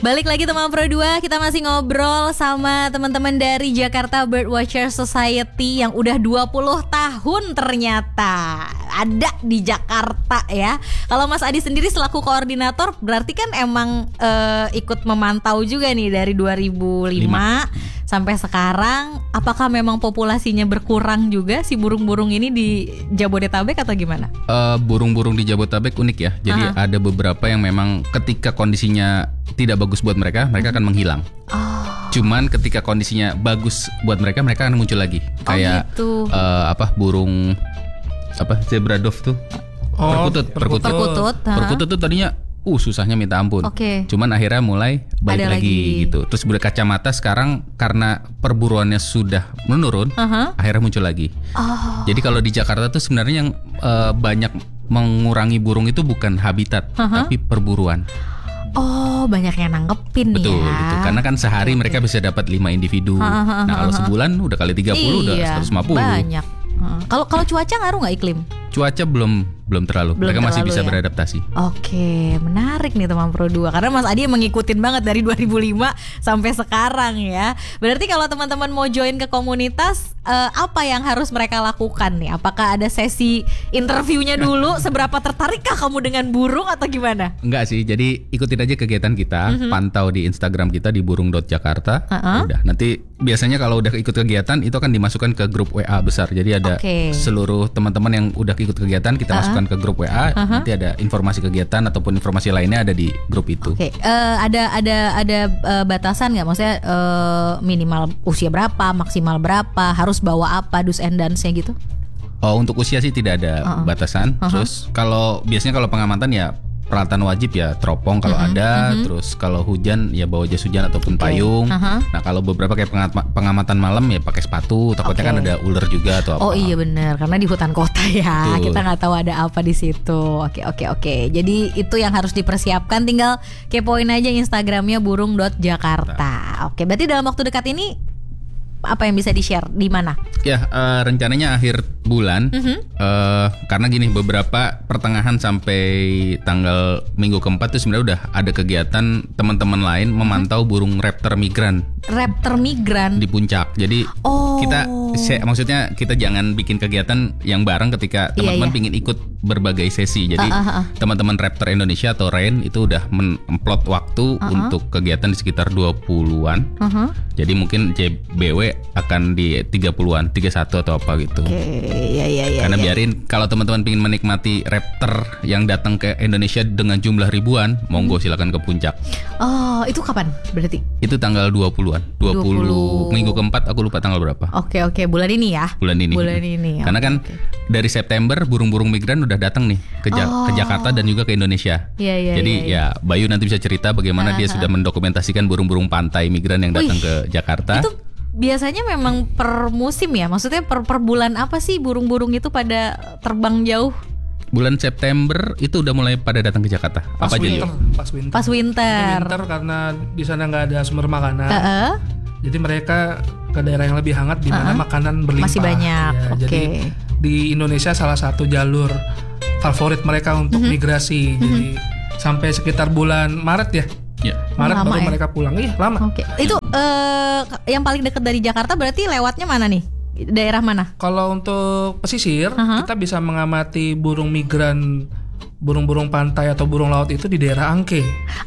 Balik lagi teman Pro 2, kita masih ngobrol sama teman-teman dari Jakarta Birdwatcher Society yang udah 20 tahun ternyata ada di Jakarta ya. Kalau Mas Adi sendiri selaku koordinator berarti kan emang ikut memantau juga nih dari 2005 sampai sekarang. Apakah memang populasinya berkurang juga si burung-burung ini di Jabodetabek atau gimana? Burung-burung di Jabodetabek unik ya. Jadi ada beberapa yang memang ketika kondisinya tidak bagus buat mereka akan menghilang. Cuman ketika kondisinya bagus buat mereka akan muncul lagi. Kayak gitu. Burung zebra dove tuh. Perkutut tuh tadinya susahnya minta ampun. Cuman akhirnya mulai balik lagi gitu. Terus berkacamata sekarang karena perburuannya sudah menurun, akhirnya muncul lagi. Jadi kalau di Jakarta tuh sebenarnya yang banyak mengurangi burung itu bukan habitat, tapi perburuan. Banyak yang nanggepin. Betul. Karena kan sehari mereka bisa dapat 5 individu. Nah, kalau sebulan udah kali 30 udah 150. Banyak. Kalau cuaca ngaruh nggak iklim? Cuaca belum terlalu. Mereka masih bisa beradaptasi. Oke, menarik nih teman Pro 2. Karena Mas Adi yang ngikutin banget dari 2005 sampai sekarang ya. Berarti kalau teman-teman mau join ke komunitas, apa yang harus mereka lakukan nih? Apakah ada sesi interviewnya dulu? Seberapa tertarikkah kamu dengan burung atau gimana? Enggak sih, jadi ikutin aja kegiatan kita. Pantau di Instagram kita di burung.jakarta. Udah, nanti biasanya kalau udah ikut kegiatan itu akan dimasukkan ke grup WA besar. Jadi ada seluruh teman-teman yang udah ikut kegiatan kita masukkan ke grup WA. Nanti ada informasi kegiatan ataupun informasi lainnya ada di grup itu. Ada batasan nggak? Maksudnya minimal usia berapa, maksimal berapa, harus bawa apa, do's and don'ts-nya gitu? Untuk usia sih tidak ada batasan. Terus biasanya kalau pengamatan ya peralatan wajib ya teropong kalau ada. Terus kalau hujan ya bawa jas hujan ataupun payung. Nah kalau beberapa kayak pengamatan malam ya pakai sepatu. Takutnya kan ada ular juga atau apa. Iya benar, karena di hutan kota ya. Betul. Kita nggak tahu ada apa di situ. Oke. Jadi itu yang harus dipersiapkan. Tinggal kepoin aja Instagramnya burung.jakarta. Oke, berarti dalam waktu dekat ini apa yang bisa di-share di mana? Ya, rencananya akhir bulan. Karena gini, beberapa pertengahan sampai tanggal minggu keempat itu sebenarnya udah ada kegiatan teman-teman lain memantau burung raptor migran. Raptor migran di puncak. Jadi maksudnya kita jangan bikin kegiatan yang bareng ketika teman-teman pingin ikut berbagai sesi. Jadi teman-teman Raptor Indonesia atau RAIN itu udah memplot waktu untuk kegiatan di sekitar 20-an. Jadi mungkin JBW akan di 30-an, 31 atau apa gitu. Karena biarin kalau teman-teman pingin menikmati raptor yang datang ke Indonesia dengan jumlah ribuan, monggo silakan ke puncak. Itu kapan berarti? Itu tanggal 20-an. 20 minggu keempat, aku lupa tanggal berapa. Oke, bulan ini ya. Bulan ini. Karena kan dari September burung-burung migran udah datang nih ke Jakarta dan juga ke Indonesia. Jadi Bayu nanti bisa cerita bagaimana dia sudah mendokumentasikan burung-burung pantai migran yang datang ke Jakarta. Itu biasanya memang per musim ya? Maksudnya per bulan apa sih burung-burung itu pada terbang jauh? Bulan September itu udah mulai pada datang ke Jakarta. Pas winter karena di sana nggak ada sumber makanan. Jadi mereka ke daerah yang lebih hangat di mana makanan berlimpah. Masih banyak. Jadi di Indonesia salah satu jalur favorit mereka untuk migrasi. Jadi sampai sekitar bulan Maret ya. Maret baru mereka pulang. Lama. Itu yang paling dekat dari Jakarta berarti lewatnya mana nih? Daerah mana? Kalau untuk pesisir, kita bisa mengamati burung migran, burung-burung pantai atau burung laut itu di daerah Angke.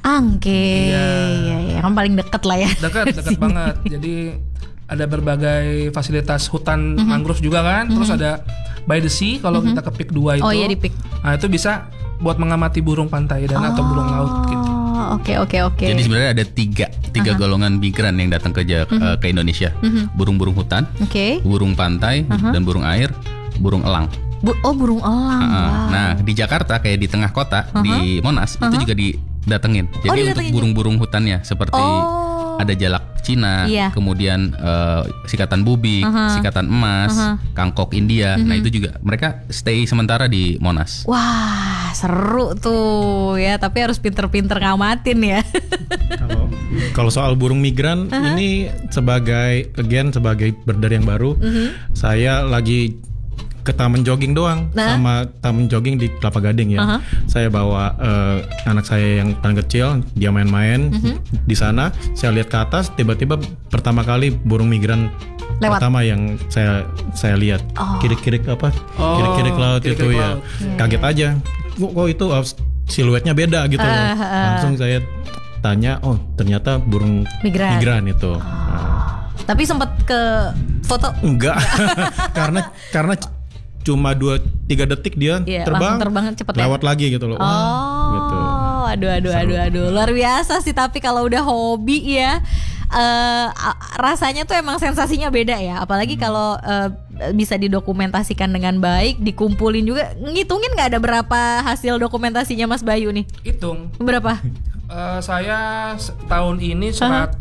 Iya, kan paling dekat lah ya. Dekat banget. Jadi ada berbagai fasilitas hutan mangrove juga kan. Terus ada by the sea kalau kita ke Peak 2 itu. Di Peak. Nah, itu bisa buat mengamati burung pantai dan atau burung laut gitu. Oke. Jadi sebenarnya ada tiga golongan migran yang datang ke Indonesia. Burung-burung hutan, burung pantai, dan burung air, burung elang. Burung elang. Nah, di Jakarta kayak di tengah kota di Monas itu juga didatengin. Jadi untuk burung-burung hutannya seperti ada jalak Cina, kemudian sikatan bubik, sikatan emas, kangkok India. Nah itu juga mereka stay sementara di Monas. Wah, seru tuh ya. Tapi harus pinter-pinter ngamatin ya. Kalau soal burung migran ini sebagai birder yang baru, saya lagi ke taman jogging doang, sama taman jogging di Kelapa Gading ya. Saya bawa anak saya yang paling kecil, dia main-main di sana. Saya lihat ke atas, tiba-tiba pertama kali burung migran lewat. Pertama yang saya lihat kirik-kirik kirik-kirik laut kirik-kirik itu laut. ya. Kaget aja. Kok itu siluetnya beda gitu loh. Langsung saya tanya, oh ternyata burung migran itu. Tapi sempat ke foto? Enggak. karena cuma 2-3 detik dia terbang cepet lewat lagi gitu loh. Gitu. Aduh, luar biasa sih. Tapi kalau udah hobi ya, rasanya tuh emang sensasinya beda ya. Apalagi kalau bisa didokumentasikan dengan baik, dikumpulin juga. Ngitungin nggak ada berapa hasil dokumentasinya Mas Bayu nih? Hitung. Berapa? Saya tahun ini 154.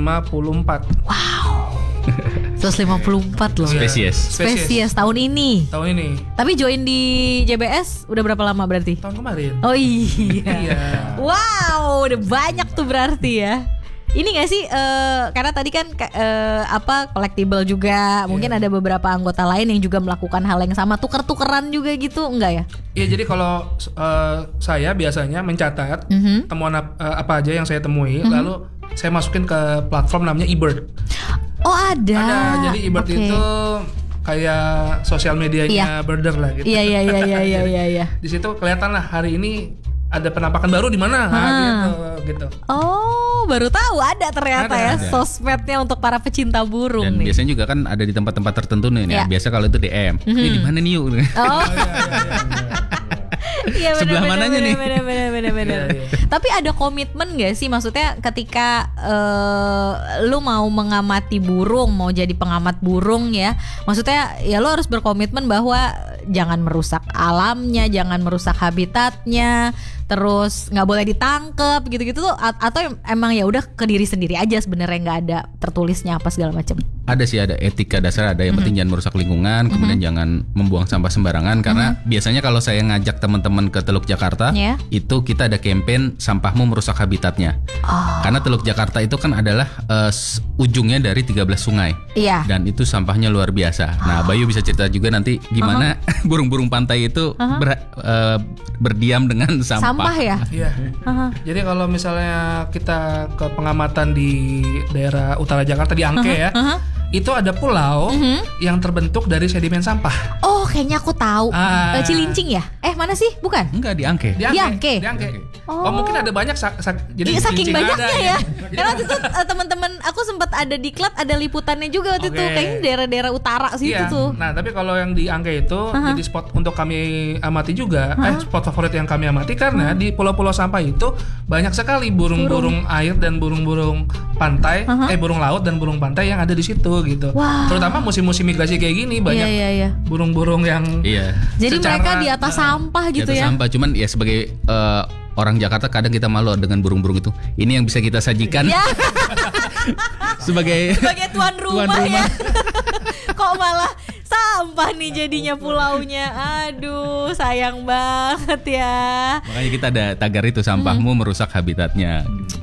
Wow. 154 loh. Spesies tahun ini. Tapi join di JBS udah berapa lama berarti? Tahun kemarin. Oh iya. Wow, udah banyak tuh berarti ya. Ini gak sih karena tadi kan collectible juga, mungkin ada beberapa anggota lain yang juga melakukan hal yang sama, tuker-tukeran juga gitu, enggak ya? Iya, jadi kalau saya biasanya mencatat temuan apa aja yang saya temui, lalu saya masukin ke platform namanya eBird. Oh ada. Jadi eBird itu kayak sosial medianya birder lah gitu. Iya. Di situ kelihatan lah hari ini ada penampakan baru di mana, gitu. Oh, baru tahu ada ternyata ada. Sosmednya untuk para pecinta burung. Dan nih. Biasanya juga kan ada di tempat-tempat tertentu nih. Ya. Biasa kalau itu DM. Ini di mana nih yuk? Oh. Iya, sebelah mananya nih? Bener. Tapi ada komitmen gak sih? Maksudnya ketika lu mau mengamati burung, mau jadi pengamat burung ya, maksudnya ya lu harus berkomitmen bahwa jangan merusak alamnya, jangan merusak habitatnya, terus nggak boleh ditangkep gitu-gitu tuh, atau emang ya udah ke diri sendiri aja sebenarnya, nggak ada tertulisnya apa segala macam. Ada sih, ada etika dasar, ada yang penting jangan merusak lingkungan, kemudian jangan membuang sampah sembarangan, karena biasanya kalau saya ngajak teman-teman ke Teluk Jakarta, itu kita ada campaign sampahmu merusak habitatnya. Karena Teluk Jakarta itu kan adalah ujungnya dari 13 sungai. Dan itu sampahnya luar biasa. Nah, Bayu bisa cerita juga nanti gimana burung-burung pantai itu berdiam dengan sampah ya. Iya. Jadi kalau misalnya kita ke pengamatan di daerah utara Jakarta di Angke ya, itu ada pulau yang terbentuk dari sedimen sampah. Oh, kayaknya aku tahu. Cilincing ya? Mana sih? Bukan? Enggak, di Angke. Di Angke. Oh, mungkin ada banyak jadi saking banyaknya ya. Gitu. Karena waktu itu teman-teman aku sempat ada di Klat, ada liputannya juga waktu itu, kayaknya daerah-daerah utara sih itu tuh. Nah, tapi kalau yang di Angke itu jadi spot untuk kami amati juga, spot favorit yang kami amati karena di pulau-pulau sampah itu banyak sekali burung-burung air dan burung-burung pantai, burung laut dan burung pantai yang ada di situ gitu. Terutama musim-musim migrasi kayak gini banyak burung-burung yang jadi mereka di atas sampah gitu ya. Sampah, cuman ya sebagai orang Jakarta kadang kita malu dengan burung-burung itu. Ini yang bisa kita sajikan sebagai tuan rumah. Ya. Kok malah sampah nih jadinya pulaunya. Aduh, sayang banget ya. Makanya kita ada tagar itu, sampahmu merusak habitatnya.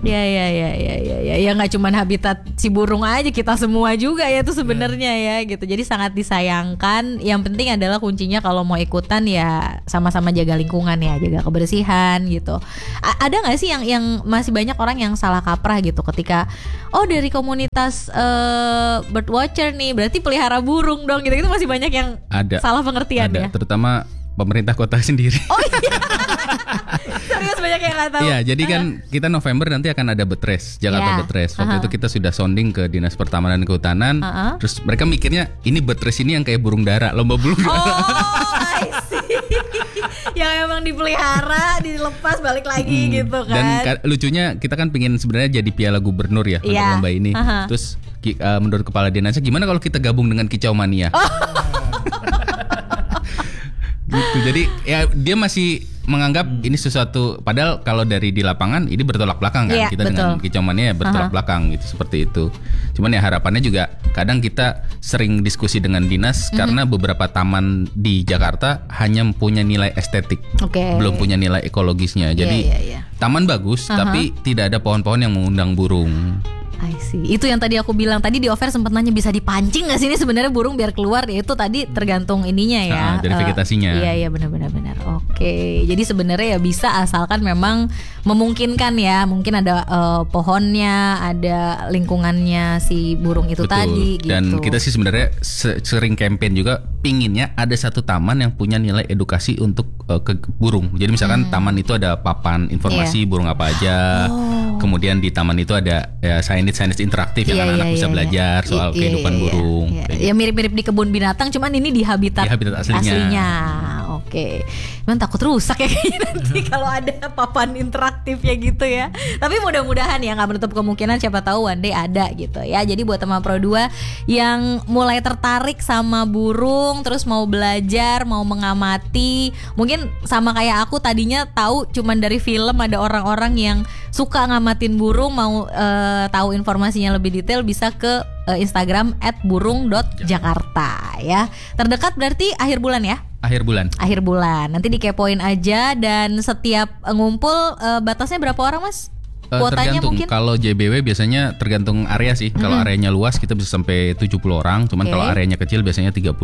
Ya nggak cuma habitat si burung aja, kita semua juga ya itu sebenarnya ya gitu. Jadi sangat disayangkan. Yang penting adalah kuncinya kalau mau ikutan ya sama-sama jaga lingkungan ya, jaga kebersihan gitu. Ada nggak sih yang masih banyak orang yang salah kaprah gitu ketika dari komunitas birdwatcher nih berarti pelihara burung dong gitu, masih banyak yang salah pengertian ya. Terutama pemerintah kota sendiri. Oh iya. Serius banyak yang nggak tahu. Iya, jadi kan kita November nanti akan ada Betres, Jakarta Betres. Waktu itu kita sudah sounding ke Dinas Pertamanan dan Kehutanan. Terus mereka mikirnya ini Betres ini yang kayak burung dara, lomba burung dara. Oh, I see. Yang emang dipelihara, dilepas balik lagi gitu kan. Dan lucunya kita kan pingin sebenarnya jadi piala gubernur ya untuk lomba ini. Terus menurut kepala dinasnya gimana kalau kita gabung dengan Kicau Mania? Gitu. Jadi ya dia masih menganggap ini sesuatu, padahal kalau dari di lapangan ini bertolak belakang kan. Kita dengan Kicau Mania bertolak belakang gitu, seperti itu. Cuman ya harapannya juga kadang kita sering diskusi dengan dinas karena beberapa taman di Jakarta hanya punya nilai estetik, belum punya nilai ekologisnya. Jadi taman bagus tapi tidak ada pohon-pohon yang mengundang burung. I see. Itu yang tadi aku bilang tadi di offer sempat nanya bisa dipancing nggak sih ini sebenarnya burung biar keluar, ya itu tadi tergantung ininya ya. Dari vegetasinya. Iya benar. Oke. Jadi sebenarnya ya bisa asalkan memang memungkinkan ya. Mungkin ada pohonnya, ada lingkungannya si burung itu. Betul. Tadi. Dan gitu. kita sih sebenarnya sering campaign juga pinginnya ada satu taman yang punya nilai edukasi untuk ke burung. Jadi misalkan taman itu ada papan informasi burung apa aja. Kemudian di taman itu ada ya sains interaktif yang anak-anak bisa belajar soal kehidupan burung. Ya mirip-mirip di kebun binatang, cuman ini di habitat aslinya. Oke. Cuman takut rusak ya kayaknya nanti kalau ada papan interaktifnya gitu ya. Tapi mudah-mudahan ya nggak menutup kemungkinan, siapa tahu one day ada gitu ya. Jadi buat teman Pro 2 yang mulai tertarik sama burung, terus mau belajar, mau mengamati, mungkin sama kayak aku tadinya tahu cuman dari film, ada orang-orang yang suka ngamatin burung, mau tahu informasinya lebih detail bisa ke Instagram @burung.jakarta ya. Terdekat berarti akhir bulan ya? Akhir bulan. Nanti dikepoin aja, dan setiap ngumpul batasnya berapa orang, Mas? Kuotanya tergantung mungkin? Kalau JBW biasanya tergantung area sih. Kalau areanya luas kita bisa sampai 70 orang, cuman kalau areanya kecil biasanya 30.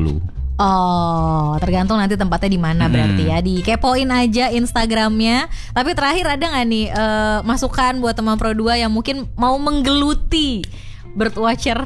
Oh, tergantung nanti tempatnya di mana berarti ya. Dikepoin aja Instagramnya. Tapi terakhir ada nggak nih masukan buat teman Pro 2 yang mungkin mau menggeluti birdwatcher?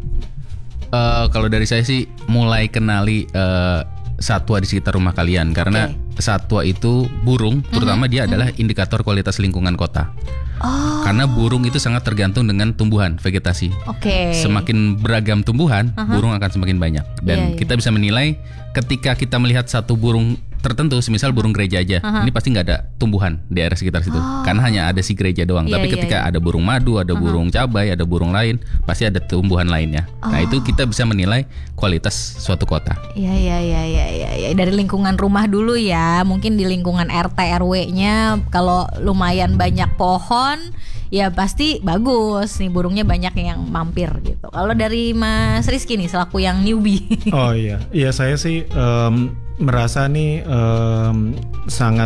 Kalau dari saya sih mulai kenali satwa di sekitar rumah kalian, karena satwa itu burung terutama dia adalah indikator kualitas lingkungan kota. Karena burung itu sangat tergantung dengan tumbuhan, vegetasi. Semakin beragam tumbuhan, burung akan semakin banyak. Dan kita bisa menilai ketika kita melihat satu burung tertentu, semisal burung gereja aja, ini pasti nggak ada tumbuhan di area sekitar situ, karena hanya ada si gereja doang. Tapi ketika ada burung madu, ada burung cabai, ada burung lain, pasti ada tumbuhan lainnya. Nah itu kita bisa menilai kualitas suatu kota. Iya. Dari lingkungan rumah dulu ya, mungkin di lingkungan RT RW-nya kalau lumayan banyak pohon, ya pasti bagus nih, burungnya banyak yang mampir gitu. Kalau dari Mas Rizky nih selaku yang newbie. Oh iya, saya sih merasa nih sangat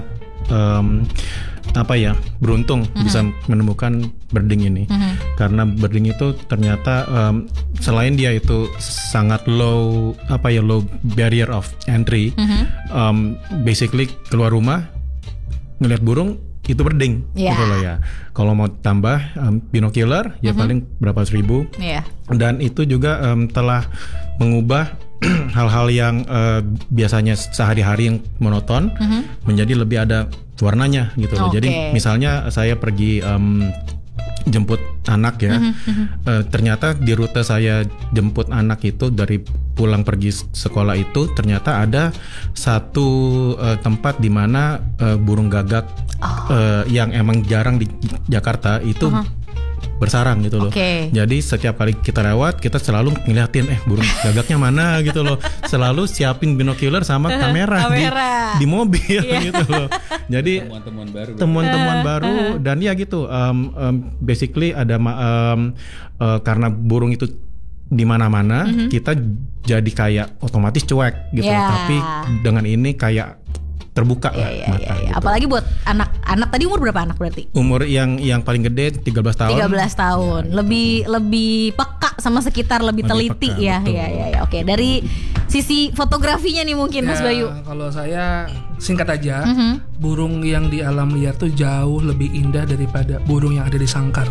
beruntung bisa menemukan birding ini, karena birding itu ternyata selain dia itu sangat low barrier of entry, basically keluar rumah ngelihat burung itu birding gitu loh ya. Kalau mau tambah binocular ya paling berapa ribu, dan itu juga telah mengubah hal-hal yang biasanya sehari-hari yang monoton menjadi lebih ada warnanya gitu loh. Jadi misalnya saya pergi jemput anak ya, ternyata di rute saya jemput anak itu dari pulang pergi sekolah itu ternyata ada satu tempat di mana burung gagak yang emang jarang di Jakarta itu bersarang gitu loh. Jadi setiap kali kita lewat kita selalu ngeliatin burung gagaknya mana gitu loh. Selalu siapin binocular sama kamera di mobil gitu loh. Jadi temuan-temuan baru dan ya gitu. Basically ada karena burung itu di mana-mana, kita jadi kayak otomatis cuek gitu. Tapi dengan ini kayak terbuka lah mata gitu. Apalagi buat anak tadi umur berapa anak berarti? Umur yang paling gede 13 tahun. 13 tahun. Lebih peka sama sekitar, lebih teliti ya. Ya. Oke, dari sisi fotografinya nih mungkin Mas Bayu. Kalau saya singkat aja, burung yang di alam liar tuh jauh lebih indah daripada burung yang ada di sangkar.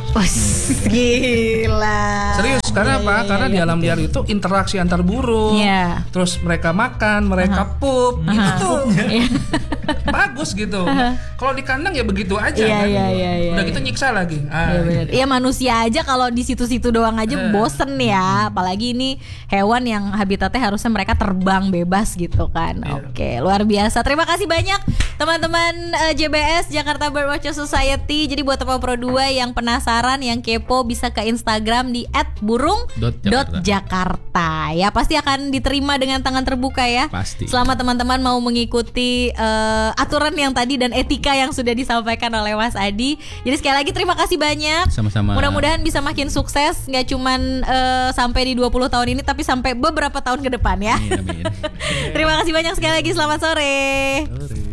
Gila. Serius, karena apa? Karena di alam liar itu interaksi antar burung. Terus mereka makan, mereka pup, itu tuh bagus gitu. Kalau di kandang ya begitu aja kan. Udah gitu nyiksa lagi. Iya manusia aja kalau di situ-situ doang aja bosen ya. Apalagi ini hewan yang habitatnya harusnya mereka terbang bebas gitu kan. Oke, luar biasa. Terima kasih banyak teman-teman JBS Jakarta Birdwatcher Society. Jadi buat teman Pro 2 yang penasaran, yang kepo bisa ke Instagram di @burung.jakarta. Ya pasti akan diterima dengan tangan terbuka ya. Pasti. Selama teman-teman mau mengikuti aturan yang tadi dan etika yang sudah disampaikan oleh Mas Adi. Jadi sekali lagi terima kasih banyak. Sama-sama. Mudah-mudahan bisa makin sukses, nggak cuman sampai di 20 tahun ini, tapi sampai beberapa tahun ke depan ya. Amin. Terima kasih banyak sekali lagi. Selamat sore.